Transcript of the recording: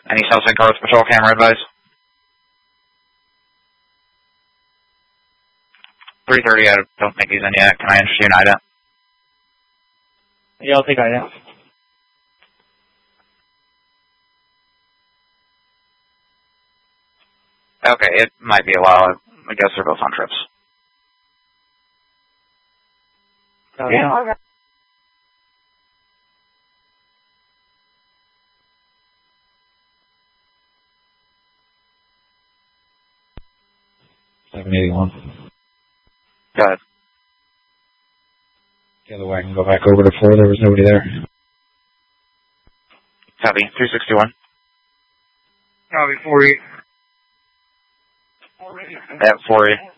Any Southside car with patrol camera advice? 3:30, I don't think he's in yet. Can I interest you in IDA? Yeah, I'll take IDA. Okay, it might be a while. I guess they're both on trips. Yeah. Okay. 781. Go ahead. The other way I can go back over to 4. There was nobody there. Copy. 361. Copy, 48. At 48.